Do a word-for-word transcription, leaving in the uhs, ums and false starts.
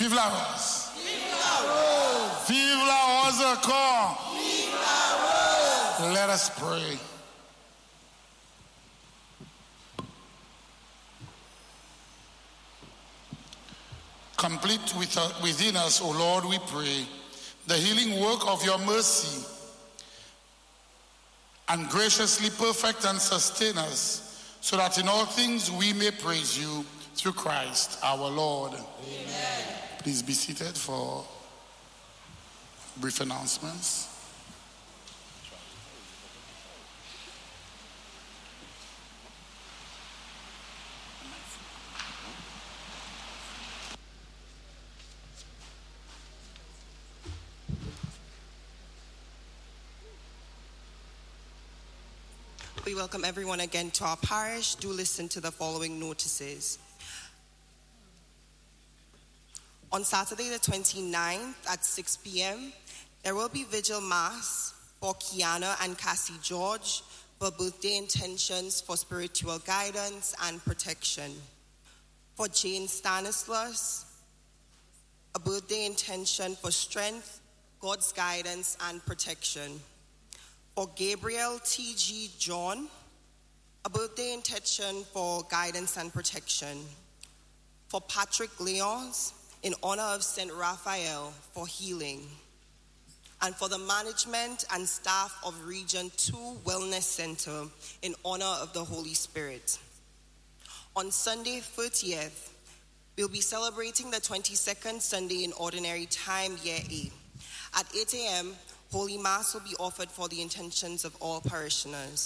Vive la Rose. Vive la Rose. Vive la Rose encore. Vive la Rose. Let us pray. Complete with, uh, within us, O Lord, we pray, the healing work of your mercy, and graciously perfect and sustain us, so that in all things we may praise you through Christ our Lord. Amen. Please be seated for brief announcements. We welcome everyone again to our parish. Do listen to the following notices. On Saturday the twenty-ninth at six p.m., there will be vigil mass for Kiana and Cassie George for birthday intentions for spiritual guidance and protection. For Jane Stanislaus, a birthday intention for strength, God's guidance and protection. For Gabriel T G John, a birthday intention for guidance and protection. For Patrick Leons, in honor of Saint Raphael, for healing. And for the management and staff of Region two Wellness Center, in honor of the Holy Spirit. On Sunday thirtieth, we'll be celebrating the twenty-second Sunday in Ordinary Time, Year A. At eight a.m., Holy Mass will be offered for the intentions of all parishioners.